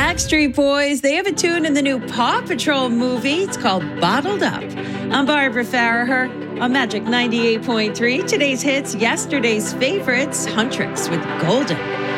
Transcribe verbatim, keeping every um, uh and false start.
Backstreet Boys, they have a tune in the new Paw Patrol movie. It's called Bottled Up. I'm Barbara Farraher on Magic ninety-eight point three. Today's hits, yesterday's favorites, Huntrix with Golden.